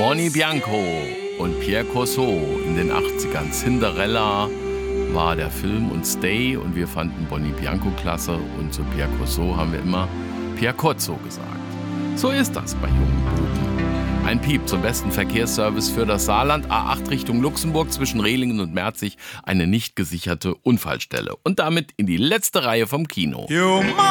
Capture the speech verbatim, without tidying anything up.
Bonnie Bianco und Pierre Corso in den achtzigern. Cinderella war der Film und Stay und wir fanden Bonnie Bianco klasse und zu Pierre Corso haben wir immer Pierre Corso gesagt. So ist das bei jungen Buben. Ein Piep zum besten Verkehrsservice für das Saarland. A acht Richtung Luxemburg zwischen Rehlingen und Merzig. Eine nicht gesicherte Unfallstelle. Und damit in die letzte Reihe vom Kino.